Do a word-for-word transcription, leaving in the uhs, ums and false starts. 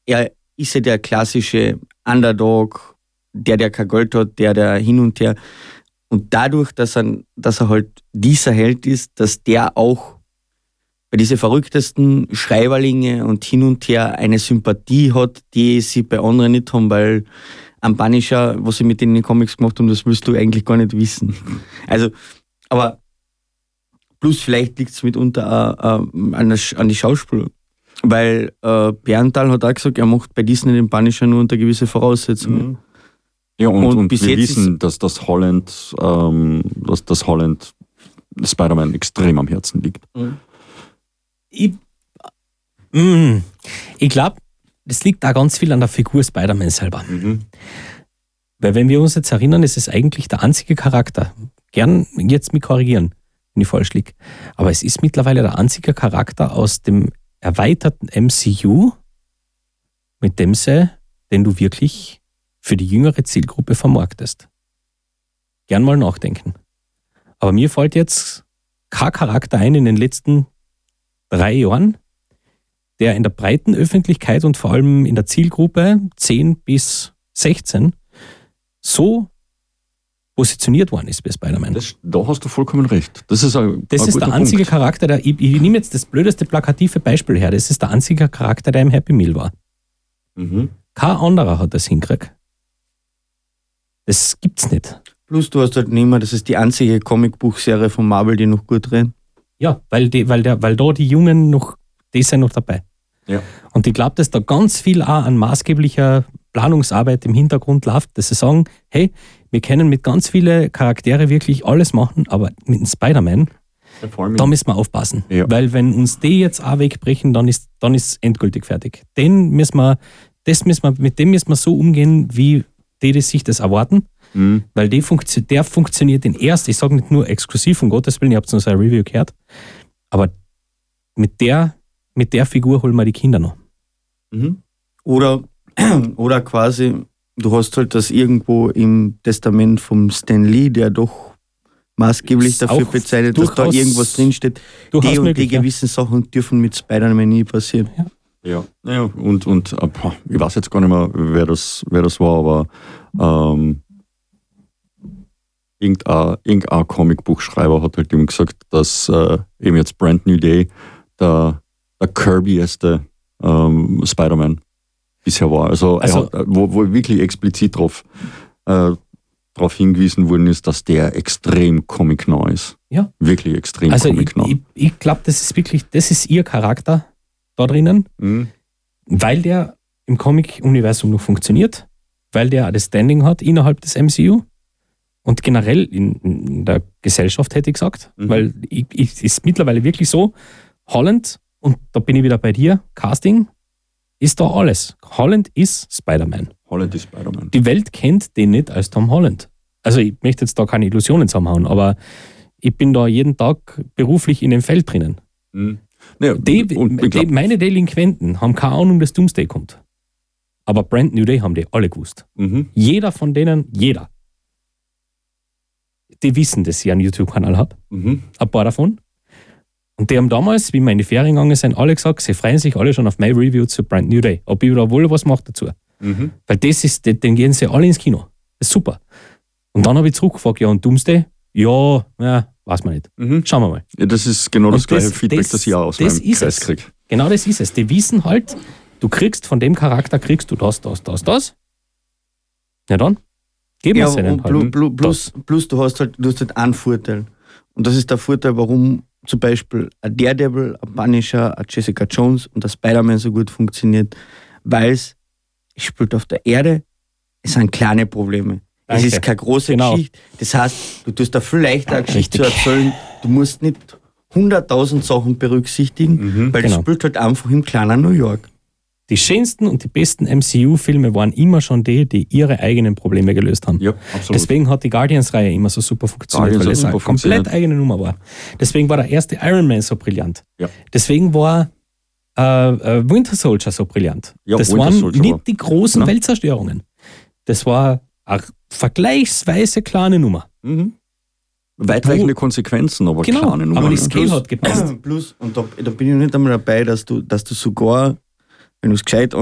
er ist ja der klassische Underdog, der, der kein Geld hat, der, der hin und her. Und dadurch, dass er, dass er halt dieser Held ist, dass der auch bei diesen verrücktesten Schreiberlinge und hin und her eine Sympathie hat, die sie bei anderen nicht haben, weil am Punisher, was sie mit denen in den Comics gemacht haben, das willst du eigentlich gar nicht wissen. Also, aber plus vielleicht liegt es mitunter auch, äh, an, der, an die Schauspieler. Weil äh, Berntal hat auch gesagt, er macht bei Disney den Punisher nur unter gewisse Voraussetzungen. Mhm. Ja, und, und, und bis wir jetzt wissen, dass das Holland, ähm, dass das Holland Spider-Man extrem am Herzen liegt. Mhm. Ich, mm, ich glaube, das liegt auch ganz viel an der Figur Spider-Man selber. Mhm. Weil wenn wir uns jetzt erinnern, ist es eigentlich der einzige Charakter. Gern jetzt mich korrigieren, wenn ich falsch liege. Aber es ist mittlerweile der einzige Charakter aus dem erweiterten M C U, mit dem sie, den du wirklich für die jüngere Zielgruppe vermarktest. Gern mal nachdenken. Aber mir fällt jetzt kein Charakter ein in den letzten drei Jahren, der in der breiten Öffentlichkeit und vor allem in der Zielgruppe zehn bis sechzehn so positioniert worden ist bei Spider-Man. Das, da hast du vollkommen recht. Das ist, ein, das ein ist der einzige Punkt. Charakter, der, ich, ich nehme jetzt das blödeste plakative Beispiel her, das ist der einzige Charakter, der im Happy Meal war. Mhm. Kein anderer hat das hingekriegt. Das gibt's nicht. Plus du hast halt nicht mehr, das ist die einzige Comicbuchserie von Marvel, die noch gut rennt. Ja, weil, die, weil, der, weil da die Jungen noch, die sind noch dabei. Ja. Und ich glaube, dass da ganz viel auch an maßgeblicher Planungsarbeit im Hintergrund läuft, dass sie sagen, hey, wir können mit ganz vielen Charaktere wirklich alles machen, aber mit dem Spider-Man, Ja, da müssen wir aufpassen. Ja. Weil wenn uns die jetzt auch wegbrechen, dann ist dann ist endgültig fertig. Den müssen wir, das müssen wir, mit dem müssen wir so umgehen, wie die, die sich das erwarten. Mhm. Weil die funktio- der funktioniert in erst, ich sage nicht nur exklusiv, um Gottes Willen, ihr habt es in unserer Review gehört, aber mit der, mit der Figur holen wir die Kinder noch. Mhm. Oder, oder quasi, du hast halt das irgendwo im Testament vom Stan Lee, der doch maßgeblich Ist dafür auch bezeichnet, dass da durchaus- irgendwas drinsteht. durchaus Die und möglich, die ja. gewissen Sachen dürfen mit Spider-Man nie passieren. Ja, ja, und, und äh, ich weiß jetzt gar nicht mehr, wer das, wer das war, aber ähm, irgendein, irgendein Comicbuchschreiber hat halt eben gesagt, dass äh, eben jetzt Brand New Day der, der Kirby-este ähm, Spider-Man bisher war. Also, Also- er hat, wo, wo wirklich explizit drauf, äh, darauf hingewiesen worden ist, dass der extrem comic-nah ist. Ja. Wirklich extrem Also ich, comic-nah. ich, ich glaube, das ist wirklich, das ist ihr Charakter da drinnen, Mhm. weil der im Comic-Universum noch funktioniert, weil der auch das Standing hat innerhalb des M C U und generell in, in der Gesellschaft, hätte ich gesagt. Mhm. Weil ich, ich, ist mittlerweile wirklich so, Holland, und da bin ich wieder bei dir, Casting, ist da alles. Holland ist Spider-Man. Holland ist Spider-Man. Die Welt kennt den nicht als Tom Holland. Also ich möchte jetzt da keine Illusionen zusammenhauen, aber ich bin da jeden Tag beruflich in dem Feld drinnen. Mhm. Ja, Die, und ich die, glaub, meine Delinquenten haben keine Ahnung, dass Doomsday kommt. Aber Brand New Day haben die alle gewusst. mhm. Jeder von denen, jeder. Die wissen, dass ich einen YouTube-Kanal habe. Mhm. Ein paar davon. Und die haben damals, wie wir in die Ferien gegangen sind, alle gesagt, sie freuen sich alle schon auf meine Review zu Brand New Day. Ob ich da wohl was mache dazu. Mhm. Weil das ist, den gehen sie alle ins Kino. Das ist super. Und dann habe ich zurückgefragt, ja, und Doomsday? Ja, ja, weiß man nicht. Mhm. Schauen wir mal. Ja, das ist genau das Und gleiche das- Feedback, das- das, ich auch aus das meinem ist Kreis es. kriege. Genau das ist es. Die wissen halt, du kriegst von dem Charakter, kriegst du das, das, das, das. Ja dann, geben wir Ja, es ihnen und halt. plus, plus, plus, plus du hast halt, du hast halt einen Vorteil. Und das ist der Vorteil, warum zum Beispiel ein Daredevil, ein Punisher, ein Jessica Jones und der Spider-Man so gut funktioniert, weil es spielt auf der Erde, es sind kleine Probleme. Danke. Es ist keine große Genau. Geschichte. Das heißt, du tust da viel leichter eine Geschichte Richtig. zu erzählen. Du musst nicht hunderttausend Sachen berücksichtigen, Mhm. weil Genau. das spielt halt einfach im kleinen New York. Die schönsten und die besten M C U-Filme waren immer schon die, die ihre eigenen Probleme gelöst haben. Ja, absolut. Deswegen hat die Guardians-Reihe immer so super funktioniert, Guardians weil hat es super eine komplett funktioniert. eigene Nummer war. Deswegen war der erste Iron Man so brillant. Ja. Deswegen war äh, äh, Winter Soldier so brillant. Ja, das Winter waren Soldier war- nicht die großen Genau. Weltzerstörungen. Das war eine vergleichsweise kleine Nummer. Mhm. Weitreichende Konsequenzen, aber Genau, kleine Nummern. aber die ja. Scale hat gepasst. Plus, und da, da bin ich nicht einmal dabei, dass du, dass du sogar, wenn du es gescheit